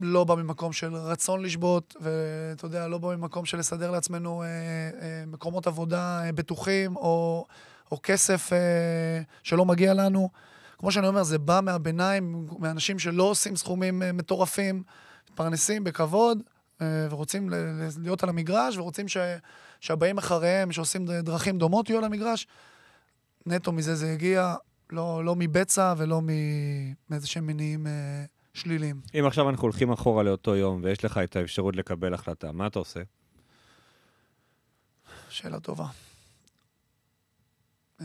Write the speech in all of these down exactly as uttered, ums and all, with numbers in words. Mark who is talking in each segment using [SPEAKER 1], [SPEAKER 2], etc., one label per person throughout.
[SPEAKER 1] לא בא ממקום של רצון לשבות, ואתה יודע, לא בא ממקום של לסדר לעצמנו אה, אה, מקומות עבודה אה, בטוחים, או, או כסף אה, שלא מגיע לנו. כמו שאני אומר, זה בא מהביניים, מאנשים שלא עושים סכומים אה, מטורפים, מתפרנסים בכבוד, אה, ורוצים ל- ל- להיות על המגרש, ורוצים ש, שהבאים אחריהם, שעושים דרכים דומות, יהיו על המגרש. נטו מזה זה הגיע, לא, לא מבצע ולא מאיזה שהם מניעים אה, שליליים.
[SPEAKER 2] אם עכשיו אנחנו הולכים אחורה לאותו יום, ויש לך את האפשרות לקבל החלטה, מה אתה עושה?
[SPEAKER 1] שאלה טובה. אה,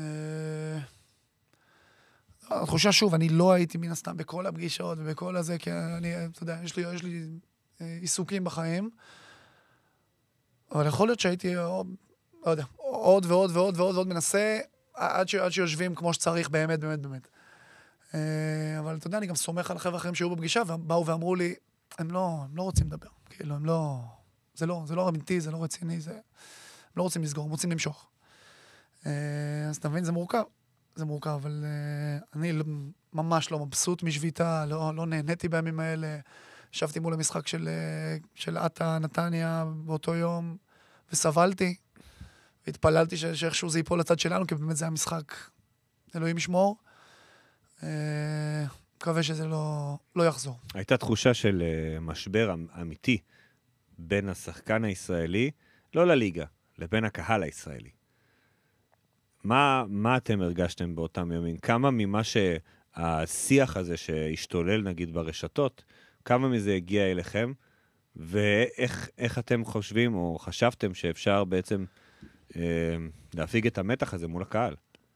[SPEAKER 1] התחושה שוב, אני לא הייתי מן הסתם בכל הפגישות ובכל הזה, כי אני, אתה יודע, יש לי, יש לי אה, עיסוקים בחיים, אבל יכול להיות שהייתי, לא יודע, עוד ועוד ועוד ועוד ועוד מנסה, עד, ש, עד שיושבים כמו שצריך, באמת, באמת, באמת. אה, אבל אתה יודע, אני גם סומך על החבר'ה אחרים שהיו בפגישה, ובאו ואמרו לי, הם לא, הם לא רוצים לדבר. כאילו, הם לא, זה לא, זה לא אמיתי, זה לא רציני, זה, הם לא רוצים לסגור, הם רוצים למשוך. אה, אז אתה מבין, זה מורכב. זה מורכב, אבל uh, אני ממש לא מבסוט משביתה, לא, לא נהניתי בימים האלה. ישבתי מול המשחק של, uh, של עטה נתניה באותו יום, וסבלתי, והתפללתי ש- שאיכשהו זה ייפול לצד שלנו, כי באמת זה היה משחק, אלוהים ישמור. Uh, מקווה שזה לא, לא יחזור.
[SPEAKER 2] הייתה תחושה של uh, משבר אמ- אמיתי בין השחקן הישראלי, לא לליגה, לבין הקהל הישראלי. מה, מה אתם הרגשתם באותם ימים? כמה ממה שהשיח הזה שהשתולל נגיד ברשתות, כמה מזה הגיע אליכם, ואיך איך אתם חושבים או חשבתם שאפשר בעצם אה, להפיג את המתח הזה מול הקהל?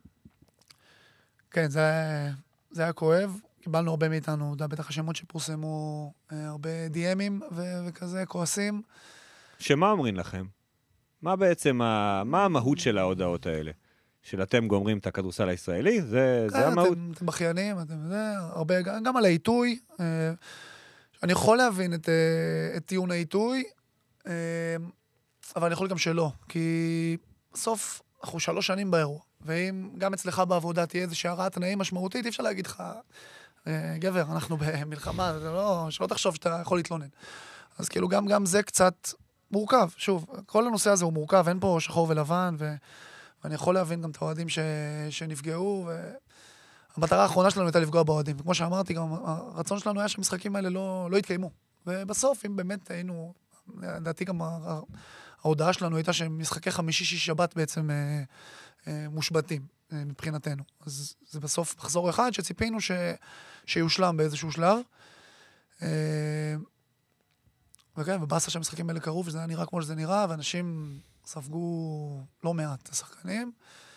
[SPEAKER 1] כן, זה, זה היה כואב. קיבלנו הרבה מאיתנו, אתה בטח השמות שפורסמו, אה, הרבה די-אמים ו- וכזה, כועסים. שמה
[SPEAKER 2] אומרים לכם? מה בעצם, ה, מה המהות של ההודעות האלה? של אתם גומרים את הכדורסל הישראלי, זה,
[SPEAKER 1] כן,
[SPEAKER 2] זה המהות.
[SPEAKER 1] אתם, אתם בחיינים, אתם, זה, הרבה, גם על העיתוי. אה, אני יכול להבין את, אה, את טיעון העיתוי, אה, אבל אני יכול גם שלא, כי בסוף אנחנו שלוש שנים באירוע, ואם גם אצלך בעבודה תהיה איזושהי הרעת תנאים משמעותית, אי אפשר להגיד לך, אה, גבר, אנחנו במלחמה, זה לא, שלא תחשוב שאתה יכול להתלונן. אז כאילו גם, גם זה קצת מורכב, שוב, כל הנושא הזה הוא מורכב, אין פה שחור ולבן, ו... ואני יכול להבין גם את האוהדים ש... שנפגעו, והמטרה האחרונה שלנו הייתה לפגוע באוהדים. וכמו שאמרתי, גם הרצון שלנו היה שהמשחקים האלה לא, לא יתקיימו. ובסוף, אם באמת היינו, לדעתי גם ההודעה שלנו הייתה שמשחקי חמישי, שיש שבת בעצם אה, אה, מושבתים אה, מבחינתנו. אז זה בסוף מחזור אחד שציפינו ש... שיושלם באיזשהו שלב. אה, וכן, ובאסה שהמשחקים האלה קרו, וזה היה נראה כמו שזה נראה, ואנשים ספגו לא מעט השחקנים.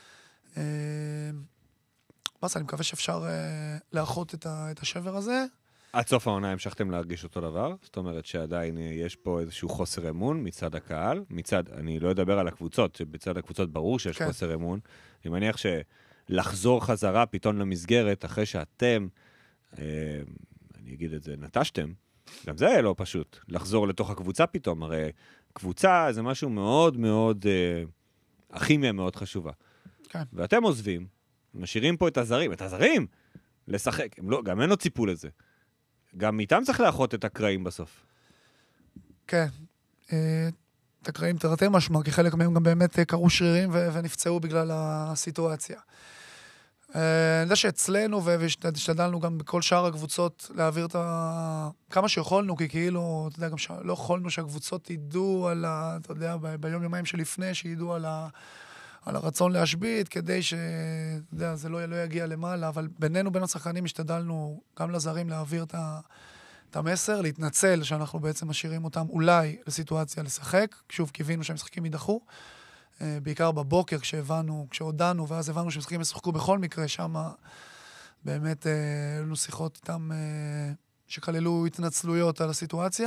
[SPEAKER 1] באסה, אני מקווה שאפשר לאחות את השבר הזה.
[SPEAKER 2] עד סוף העונה המשכתם להרגיש אותו דבר? זאת אומרת שעדיין יש פה איזשהו חוסר אמון מצד הקהל, מצד, אני לא אדבר על הקבוצות, שבצד הקבוצות ברור שיש כן. חוסר אמון. אני מניח שלחזור חזרה פתאום למסגרת, אחרי שאתם, אה, אני אגיד את זה, נטשתם, גם זה לא פשוט, לחזור לתוך הקבוצה פתאום, הרי קבוצה זה משהו מאוד מאוד, אה, הכימיה מאוד חשובה.
[SPEAKER 1] כן.
[SPEAKER 2] ואתם עוזבים, משאירים פה את הזרים, את הזרים, לשחק, הם לא, גם אין עוד ציפו לזה. גם איתם צריך לאחות את הקרעים בסוף.
[SPEAKER 1] כן. את הקרעים תרתי משמע, כי חלק מהם גם באמת קרו שרירים ונפצעו בגלל הסיטואציה. אני יודע שאצלנו, והשתדלנו גם בכל שאר הקבוצות להעביר את ה... כמה שיכולנו, כי כאילו, אתה יודע, גם לא יכולנו שהקבוצות ידעו על ה... אתה יודע, ביום יומיים שלפני, שידעו על ה... על הרצון להשבית, כדי ש... אתה יודע, זה לא, לא יגיע למעלה, אבל בינינו, בין השחקנים, השתדלנו גם לזרים להעביר את, ה... את המסר, להתנצל שאנחנו בעצם משאירים אותם אולי לסיטואציה לשחק. שוב, קיווינו שהמשחקים יידחו. בעיקר בבוקר כשהבנו, כשהודענו, ואז הבנו שמשחקים ישחקו בכל מקרה, שם באמת היו לנו שיחות איתם שכללו התנצלויות על הסיטואציה.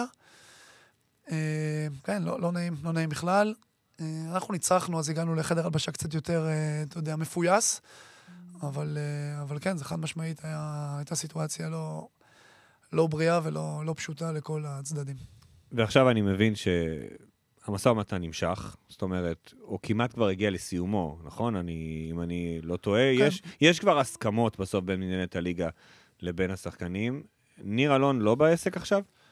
[SPEAKER 1] כן, לא, לא נעים, לא נעים בכלל. אנחנו ניצחנו, אז הגענו לחדר הלבשה קצת יותר, אתה יודע, מפויס, אבל, אבל כן, זה חד משמעית, היה, הייתה סיטואציה לא, לא בריאה ולא לא פשוטה לכל הצדדים.
[SPEAKER 2] ועכשיו אני מבין ש... המשא ומתן נמשך, זאת אומרת, או כמעט כבר הגיע לסיומו, נכון? אני, אם אני לא טועה, כן. יש, יש כבר הסכמות בסוף בין מנהלת הליגה לבין השחקנים. ניר אלון לא בעסק עכשיו?